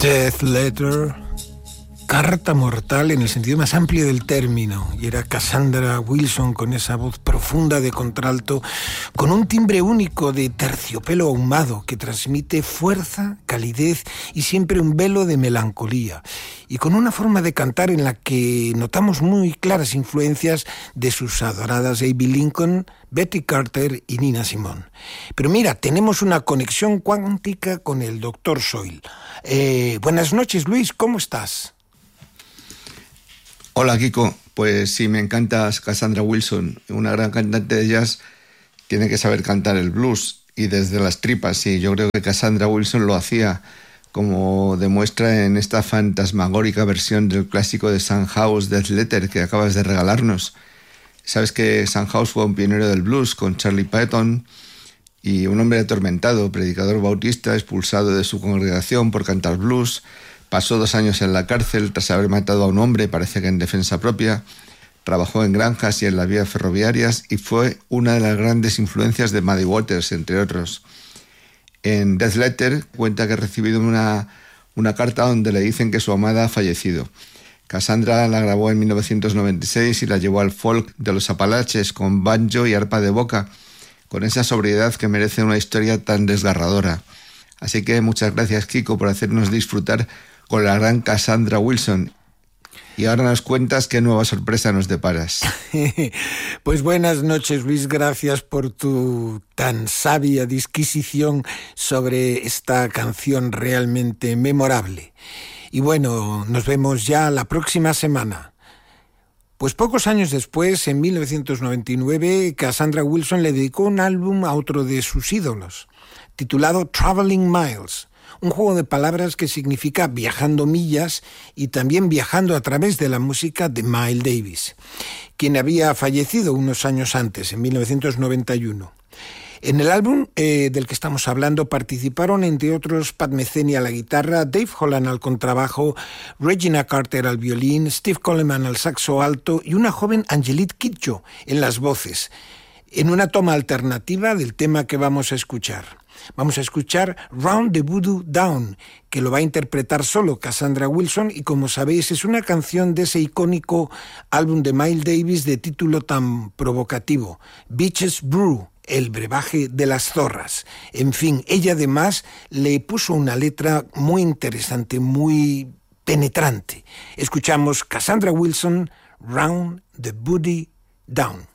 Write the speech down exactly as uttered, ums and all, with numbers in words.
Death Letter, carta mortal en el sentido más amplio del término, y era Cassandra Wilson con esa voz profunda de contralto, con un timbre único de terciopelo ahumado que transmite fuerza, calidez y siempre un velo de melancolía, y con una forma de cantar en la que notamos muy claras influencias de sus adoradas Abbey Lincoln, Betty Carter y Nina Simone. Pero mira, tenemos una conexión cuántica con el doctor Soil. Eh, buenas noches, Luis, ¿cómo estás? Hola, Kiko. Pues sí, me encanta Cassandra Wilson, una gran cantante de jazz. Tiene que saber cantar el blues y desde las tripas, sí. Yo creo que Cassandra Wilson lo hacía, como demuestra en esta fantasmagórica versión del clásico de Soundhouse, Death Letter, que acabas de regalarnos. Sabes que Soundhouse fue un pionero del blues con Charlie Patton y un hombre atormentado, predicador bautista, expulsado de su congregación por cantar blues. Pasó dos años en la cárcel tras haber matado a un hombre, parece que en defensa propia. Trabajó en granjas y en las vías ferroviarias y fue una de las grandes influencias de Muddy Waters, entre otros. En Death Letter cuenta que ha recibido una, una carta donde le dicen que su amada ha fallecido. Cassandra la grabó en mil novecientos noventa y seis y la llevó al folk de los Apalaches con banjo y arpa de boca, con esa sobriedad que merece una historia tan desgarradora. Así que muchas gracias, Kiko, por hacernos disfrutar con la gran Cassandra Wilson. Y ahora nos cuentas qué nueva sorpresa nos deparas. Pues buenas noches, Luis, gracias por tu tan sabia disquisición sobre esta canción realmente memorable. Y bueno, nos vemos ya la próxima semana. Pues pocos años después, en mil novecientos noventa y nueve, Cassandra Wilson le dedicó un álbum a otro de sus ídolos, titulado Traveling Miles, un juego de palabras que significa viajando millas y también viajando a través de la música de Miles Davis, quien había fallecido unos años antes, en mil novecientos noventa y uno. En el álbum eh, del que estamos hablando participaron, entre otros, Pat Metheny a la guitarra, Dave Holland al contrabajo, Regina Carter al violín, Steve Coleman al saxo alto y una joven Angelique Kidjo en las voces, en una toma alternativa del tema que vamos a escuchar. Vamos a escuchar Round the Voodoo Down, que lo va a interpretar solo Cassandra Wilson, y como sabéis es una canción de ese icónico álbum de Miles Davis de título tan provocativo, Bitches Brew, el brebaje de las zorras. En fin, ella además le puso una letra muy interesante, muy penetrante. Escuchamos Cassandra Wilson, Round the Voodoo Down.